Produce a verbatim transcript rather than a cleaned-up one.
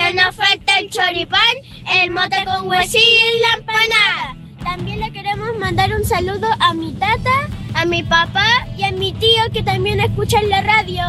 que no falta el choripán, el mote con huesillo y la empanada. También le queremos mandar un saludo a mi tata, a mi papá y a mi tío que también escuchan la radio.